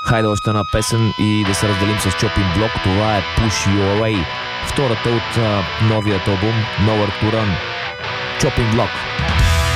Хайде още една песен и да се разделим с Chopping Block. Това е Push You Away, втората от новият албум Nowhere to Run. Chopping Block.